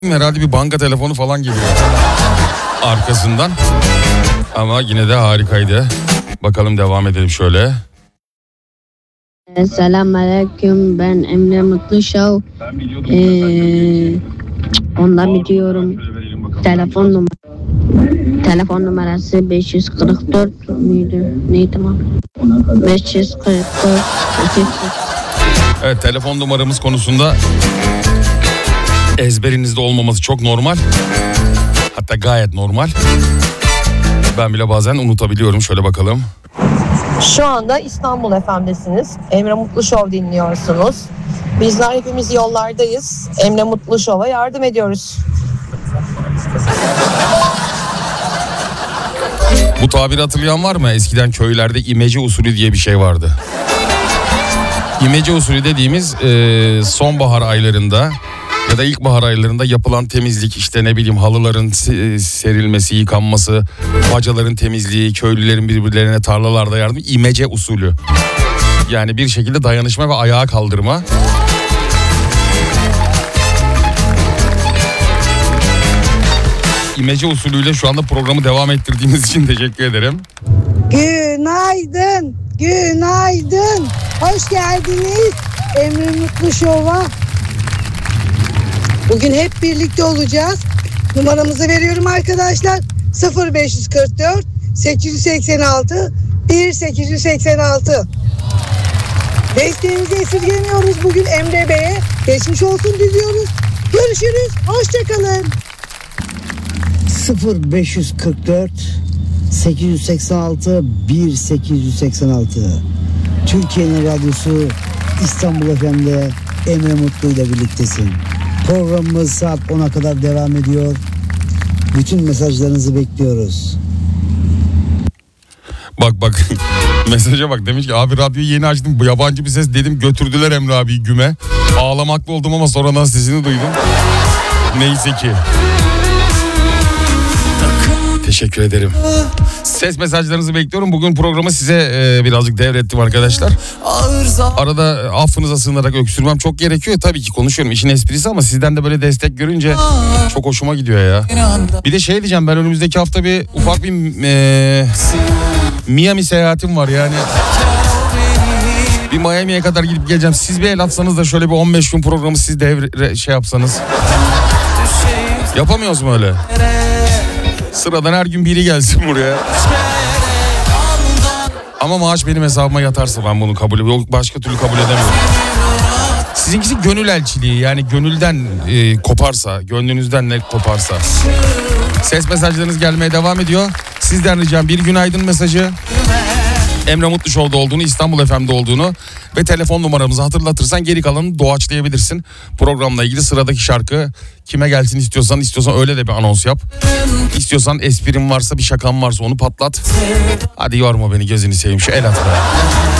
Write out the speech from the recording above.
herhalde bir banka telefonu falan geliyor arkasından. Ama yine de harikaydı. Bakalım, devam edelim şöyle. Selamünaleyküm, ben Emre Mutluşov. Ondan biliyorum. Telefon numarası 544 müydü? Neydi mi? 544. Evet, telefon numaramız konusunda ezberinizde olmaması çok normal. Hatta gayet normal. Ben bile bazen unutabiliyorum. Şöyle bakalım. Şu anda İstanbul FM'desiniz. Emre Mutluşov dinliyorsunuz. Bizler hepimiz yollardayız. Emre Mutluşov'a yardım ediyoruz. Bu tabiri hatırlayan var mı? Eskiden köylerde imece usulü diye bir şey vardı. İmece usulü dediğimiz sonbahar aylarında ya da ilkbahar aylarında yapılan temizlik, işte ne bileyim halıların serilmesi, yıkanması, bacaların temizliği, köylülerin birbirlerine tarlalarda yardım, imece usulü. Yani bir şekilde dayanışma ve ayağa kaldırma. İmece usulüyle şu anda programı devam ettirdiğiniz için teşekkür ederim. Günaydın, günaydın. Hoş geldiniz Emre Mutluşov'a. Bugün hep birlikte olacağız. Numaramızı veriyorum arkadaşlar. 0544 886 1886. Desteğinizi esirgemiyoruz bugün Emre Bey'e. Geçmiş olsun diliyoruz. Görüşürüz. Hoşçakalın. 0544 886 1886. Türkiye'nin radyosu İstanbul FM'de Emre Mutlu ile birliktesin. Programımız saat 10'a kadar devam ediyor. Bütün mesajlarınızı bekliyoruz. Bak mesaja bak, demiş ki abi radyoyu yeni açtım, bu yabancı bir ses, dedim götürdüler Emre abi güme. Ağlamaklı oldum ama sonradan sesini duydum. Neyse ki. Teşekkür ederim. Ses mesajlarınızı bekliyorum. Bugün programı size birazcık devrettim arkadaşlar. Arada affınıza sığınarak öksürmem çok gerekiyor. Tabii ki konuşuyorum, işin esprisi, ama sizden de böyle destek görünce çok hoşuma gidiyor ya. Bir de şey diyeceğim, ben önümüzdeki hafta bir ufak bir Miami seyahatim var yani. Bir Miami'ye kadar gidip geleceğim. Siz bir el atsanız da şöyle bir 15 gün programı siz şey yapsanız. Yapamıyoruz mu öyle? Sıradan her gün biri gelsin buraya. Ama maaş benim hesabıma yatarsa ben bunu kabul ediyorum. Başka türlü kabul edemiyorum. Sizinkisi gönül elçiliği, yani gönülden koparsa, gönlünüzden ne koparsa. Ses mesajlarınız gelmeye devam ediyor. Sizden ricam bir günaydın mesajı, Emre Mutluşov'da olduğunu, İstanbul FM'de olduğunu ve telefon numaramızı hatırlatırsan geri kalanını doğaçlayabilirsin. Programla ilgili sıradaki şarkı kime gelsin istiyorsan öyle de bir anons yap. İstiyorsan esprin varsa, bir şakan varsa onu patlat. Hadi yorma beni, gözünü seveyim, şu el at be.